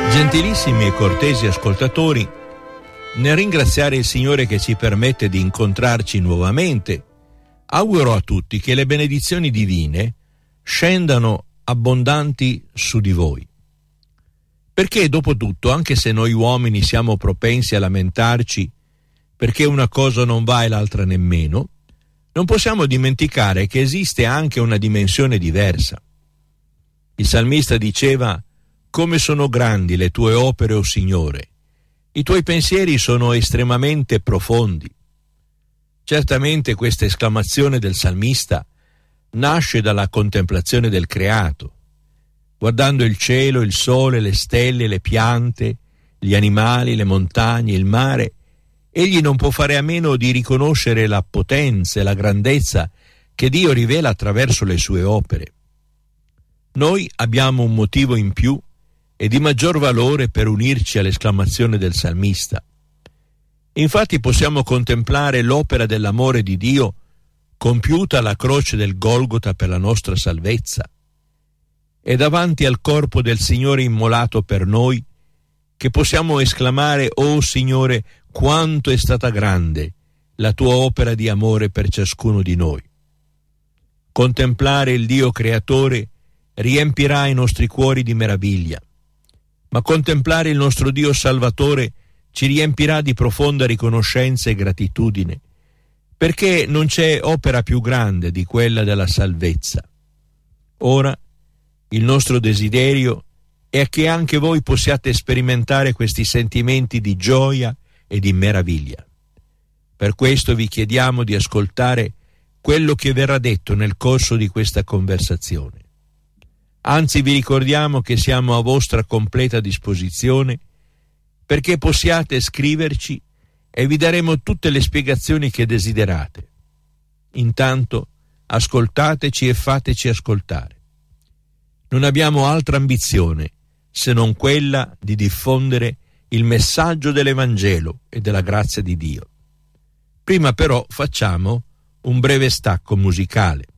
Gentilissimi e cortesi ascoltatori, nel ringraziare il Signore che ci permette di incontrarci nuovamente, auguro a tutti che le benedizioni divine scendano abbondanti su di voi. Perché dopo tutto, anche se noi uomini siamo propensi a lamentarci perché una cosa non va e l'altra nemmeno, non possiamo dimenticare che esiste anche una dimensione diversa. Il salmista diceva: come sono grandi le tue opere, o Signore, i tuoi pensieri sono estremamente profondi. Certamente questa esclamazione del salmista nasce dalla contemplazione del creato. Guardando il cielo, il sole, le stelle, le piante, gli animali, le montagne, il mare, egli non può fare a meno di riconoscere la potenza e la grandezza che Dio rivela attraverso le sue opere. Noi abbiamo un motivo in più e di maggior valore per unirci all'esclamazione del salmista. Infatti possiamo contemplare l'opera dell'amore di Dio compiuta alla croce del Golgota per la nostra salvezza. È davanti al corpo del Signore immolato per noi che possiamo esclamare: «Oh Signore, quanto è stata grande la tua opera di amore per ciascuno di noi». Contemplare il Dio creatore riempirà i nostri cuori di meraviglia, ma contemplare il nostro Dio Salvatore ci riempirà di profonda riconoscenza e gratitudine, perché non c'è opera più grande di quella della salvezza. Ora, il nostro desiderio è che anche voi possiate sperimentare questi sentimenti di gioia e di meraviglia. Per questo vi chiediamo di ascoltare quello che verrà detto nel corso di questa conversazione. Anzi, vi ricordiamo che siamo a vostra completa disposizione perché possiate scriverci e vi daremo tutte le spiegazioni che desiderate. Intanto, ascoltateci e fateci ascoltare. Non abbiamo altra ambizione se non quella di diffondere il messaggio dell'Evangelo e della grazia di Dio. Prima però facciamo un breve stacco musicale.